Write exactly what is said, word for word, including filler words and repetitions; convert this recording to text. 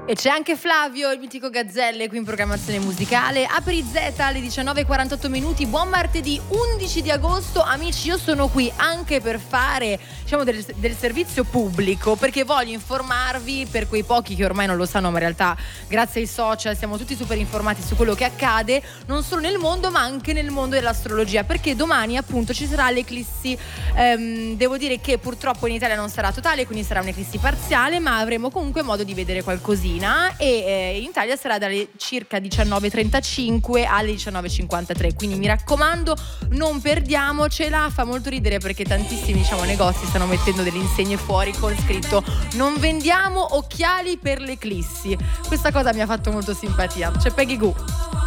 E c'è anche Flavio, il mitico Gazzelle, qui in programmazione musicale. Apri Z alle diciannove e quarantotto minuti. Buon martedì undici di agosto. Amici, io sono qui anche per fare, diciamo, del, del servizio pubblico, perché voglio informarvi, per quei pochi che ormai non lo sanno, ma in realtà grazie ai social siamo tutti super informati su quello che accade, non solo nel mondo ma anche nel mondo dell'astrologia, perché domani appunto ci sarà l'eclissi. ehm, devo dire che purtroppo in Italia non sarà totale, quindi sarà un'eclissi parziale, ma avremo comunque modo di vedere qualcosina. E eh, in Italia sarà dalle circa diciannove e trentacinque alle diciannove e cinquantatré, quindi mi raccomando non perdiamocela. Fa molto ridere perché tantissimi, diciamo, negozi stanno mettendo delle insegne fuori con scritto non vendiamo occhiali per l'eclissi. Questa cosa mi ha fatto molto simpatia. C'è Peggy Goo.